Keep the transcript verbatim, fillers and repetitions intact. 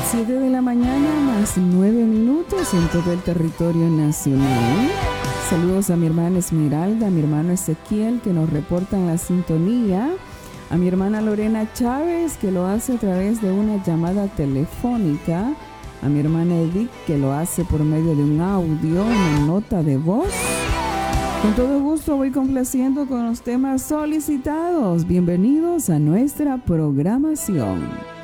siete de la mañana más nueve minutos en todo el territorio nacional. Saludos a mi hermana Esmeralda, a mi hermano Ezequiel que nos reportan la sintonía, a mi hermana Lorena Chávez que lo hace a través de una llamada telefónica, a mi hermana Edith que lo hace por medio de un audio, una nota de voz. Con todo gusto voy complaciendo con los temas solicitados. Bienvenidos a nuestra programación.